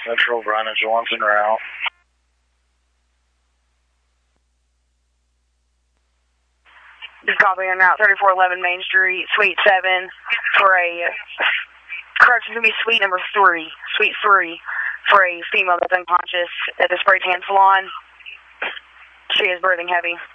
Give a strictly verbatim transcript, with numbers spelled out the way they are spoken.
Central, Brian Johnson route. Just copy on Route thirty-four eleven Main Street, Suite seven, for a, correction, it's going to be Suite number three, Suite three, for a female that's unconscious at the spray tan salon. She is breathing heavy.